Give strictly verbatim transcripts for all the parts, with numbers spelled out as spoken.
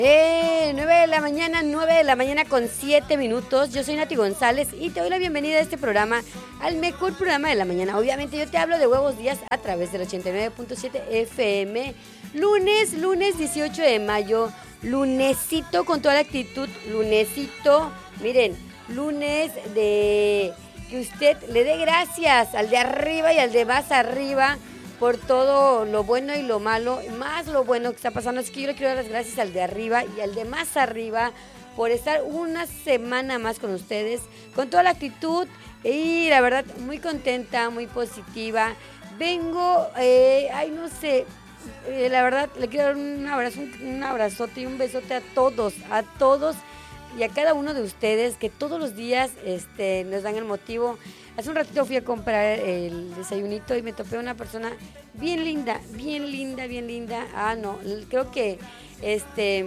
Eh, nueve de la mañana, nueve de la mañana con siete minutos. Yo soy Nati González y te doy la bienvenida a este programa, al mejor programa de la mañana. Obviamente yo te hablo de Huevos Días a través del ochenta y nueve punto siete F M. Lunes, lunes dieciocho de mayo, lunesito con toda la actitud, lunesito, miren, lunes de que usted le dé gracias al de arriba y al de más arriba por todo lo bueno y lo malo, más lo bueno que está pasando. Así que yo le quiero dar las gracias al de arriba y al de más arriba por estar una semana más con ustedes, con toda la actitud y la verdad muy contenta, muy positiva. Vengo, eh, ay no sé, eh, la verdad le quiero dar un abrazo, un, un abrazote y un besote a todos, a todos y a cada uno de ustedes que todos los días este, nos dan el motivo. Hace un ratito fui a comprar el desayunito y me topé una persona bien linda, bien linda, bien linda. Ah, no, creo que este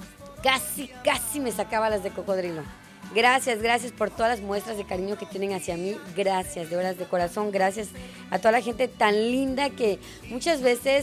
casi, casi me sacaba las de cocodrilo. Gracias, gracias por todas las muestras de cariño que tienen hacia mí. Gracias, de veras, de corazón, gracias a toda la gente tan linda que muchas veces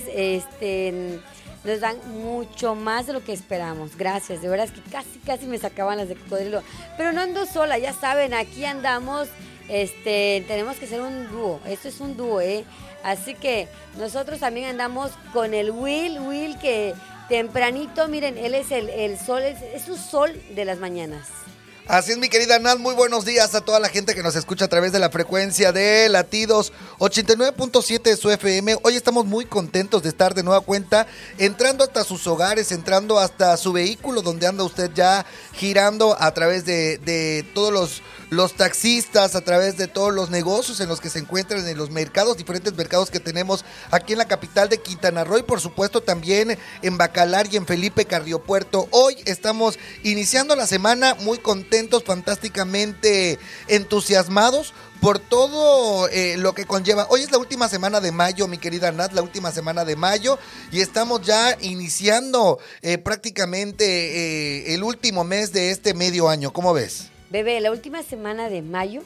este, nos dan mucho más de lo que esperamos. Gracias, de veras que casi, casi me sacaban las de cocodrilo. Pero no ando sola, ya saben, aquí andamos. Este, tenemos que ser un dúo, esto es un dúo, ¿eh? Así que nosotros también andamos con el Will, Will que tempranito, miren, él es el, el sol, es, es un sol de las mañanas. Así es, mi querida Nat, muy buenos días a toda la gente que nos escucha a través de la frecuencia de Latidos ochenta y nueve punto siete de su F M. Hoy estamos muy contentos de estar de nueva cuenta, entrando hasta sus hogares, entrando hasta su vehículo, donde anda usted ya girando a través de, de todos los, los taxistas, a través de todos los negocios en los que se encuentran en los mercados, diferentes mercados que tenemos aquí en la capital de Quintana Roo y por supuesto también en Bacalar y en Felipe Cardiopuerto. Hoy estamos iniciando la semana muy contentos, fantásticamente entusiasmados por todo eh, lo que conlleva. Hoy es la última semana de mayo, mi querida Nat, la última semana de mayo y estamos ya iniciando eh, prácticamente eh, el último mes de este medio año. ¿Cómo ves? Bebé, la última semana de mayo.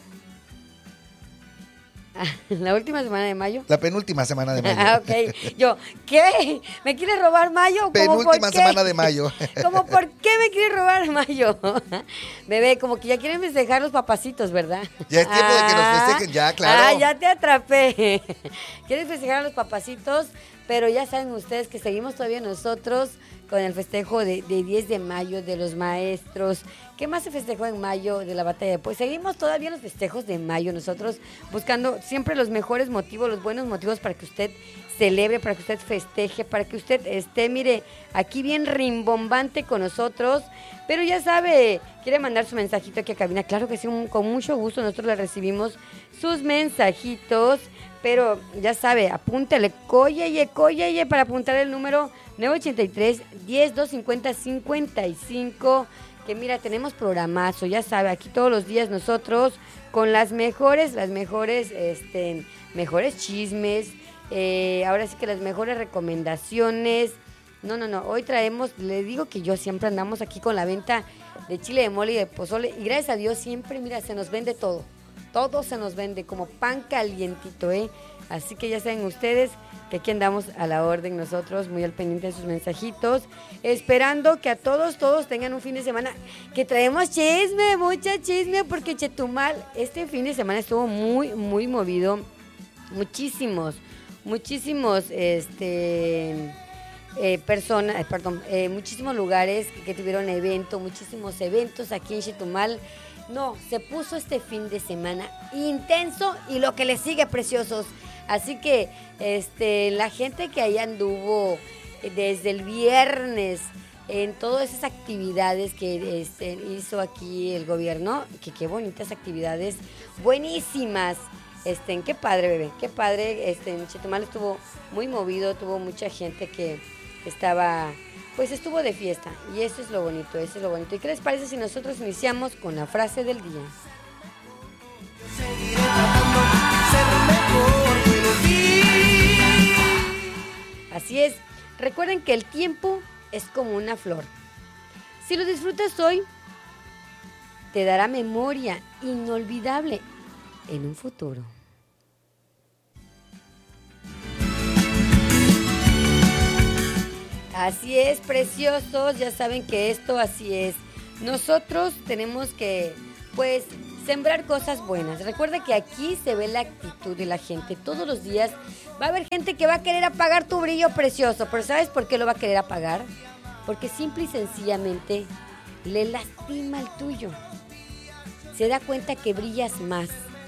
La última semana de mayo. La penúltima semana de mayo. Ah, ok. Yo, ¿qué? ¿Me quieres robar mayo? Penúltima semana de mayo. ¿Cómo por qué me quieres robar mayo? Bebé, como que ya quieren festejar los papacitos, ¿verdad? Ya es tiempo ah, de que nos festejen, ya, claro. Ah, ya te atrapé. Quieren festejar a los papacitos, pero ya saben ustedes que seguimos todavía nosotros con el festejo de, de diez de mayo de los maestros. ¿Qué más se festejó en mayo de la batalla? Pues seguimos todavía los festejos de mayo, nosotros buscando siempre los mejores motivos, los buenos motivos para que usted celebre, para que usted festeje, para que usted esté, mire, aquí bien rimbombante con nosotros. Pero ya sabe, quiere mandar su mensajito aquí a cabina. Claro que sí, un, con mucho gusto nosotros le recibimos sus mensajitos. Pero ya sabe, apúntele, coyeye, coyeye, para apuntar el número nueve ochenta y tres, diez, doscientos cincuenta, cincuenta y cinco. Que mira, tenemos programazo, ya sabe, aquí todos los días nosotros con las mejores, las mejores, este, mejores chismes, eh, ahora sí que las mejores recomendaciones. No, no, no, hoy traemos, le digo que yo siempre andamos aquí con la venta de chile de mole y de pozole. Y gracias a Dios siempre, mira, se nos vende todo. Todo se nos vende como pan calientito, ¿eh? Así que ya saben ustedes que aquí andamos a la orden nosotros, muy al pendiente de sus mensajitos, esperando que a todos, todos tengan un fin de semana, que traemos chisme, mucha chisme, porque Chetumal este fin de semana estuvo muy, muy movido, muchísimos, muchísimos, este... Eh, personas, eh, perdón, eh, muchísimos lugares que, que tuvieron evento, muchísimos eventos aquí en Chetumal. No, se puso este fin de semana intenso y lo que le sigue, preciosos. Así que este, la gente que ahí anduvo desde el viernes en todas esas actividades que este, hizo aquí el gobierno, que qué bonitas actividades, buenísimas. Este, qué padre, bebé, qué padre. Este, en Chetumal estuvo muy movido, tuvo mucha gente que estaba, pues estuvo de fiesta. Y eso es lo bonito, eso es lo bonito. ¿Y qué les parece si nosotros iniciamos con la frase del día? Así es, recuerden que el tiempo es como una flor. Si lo disfrutas hoy, te dará memoria inolvidable en un futuro. Así es, preciosos, ya saben que esto así es. Nosotros tenemos que, pues, sembrar cosas buenas. Recuerda que aquí se ve la actitud de la gente. Todos los días va a haber gente que va a querer apagar tu brillo precioso. Pero ¿sabes por qué lo va a querer apagar? Porque simple y sencillamente le lastima el tuyo. Se da cuenta que brillas más.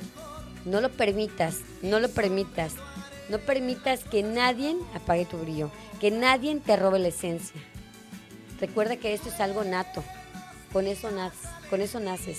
No lo permitas, no lo permitas. No permitas que nadie apague tu brillo, que nadie te robe la esencia. Recuerda que esto es algo nato. Con eso naces, con eso naces.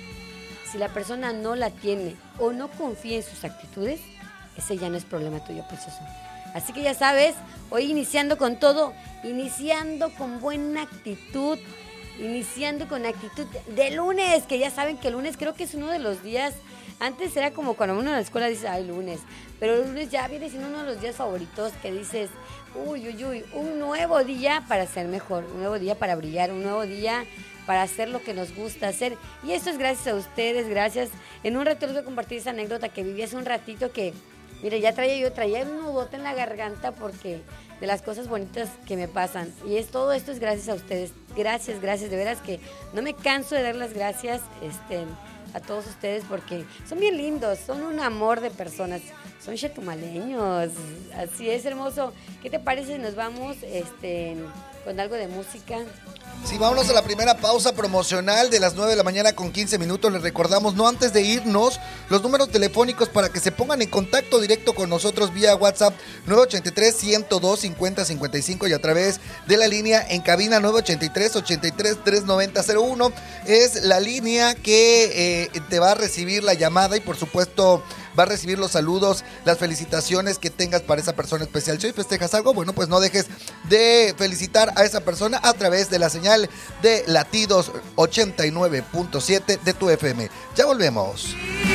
Si la persona no la tiene o no confía en sus actitudes, ese ya no es problema tuyo, precioso. Así que ya sabes, hoy iniciando con todo, iniciando con buena actitud, iniciando con actitud de lunes, que ya saben que el lunes creo que es uno de los días, antes era como cuando uno en la escuela dice, ay, lunes, pero el lunes ya viene siendo uno de los días favoritos que dices, uy, uy, uy, un nuevo día para ser mejor, un nuevo día para brillar, un nuevo día para hacer lo que nos gusta hacer. Y esto es gracias a ustedes, gracias. En un rato les voy a compartir esa anécdota que viví hace un ratito que, mire, ya traía yo, traía un nudote en la garganta porque de las cosas bonitas que me pasan. Y es todo esto es gracias a ustedes. Gracias, gracias. De veras que no me canso de dar las gracias este, a todos ustedes porque son bien lindos, son un amor de personas. Son chetumaleños. Así es, hermoso. ¿Qué te parece si nos vamos este, con algo de música? Sí, vámonos a la primera pausa promocional de las nueve de la mañana con quince minutos. Les recordamos, no antes de irnos, los números telefónicos para que se pongan en contacto directo con nosotros vía WhatsApp nueve ochenta y tres, ciento dos, cincuenta, cincuenta y cinco y a través de la línea en cabina nueve ochenta y tres, ochenta y tres, trescientos noventa cero uno. Es la línea que eh, te va a recibir la llamada y por supuesto va a recibir los saludos, las felicitaciones que tengas para esa persona especial. Si hoy festejas algo, bueno, pues no dejes de felicitar a esa persona a través de la señal de Latidos ochenta y nueve punto siete de tu F M. Ya volvemos.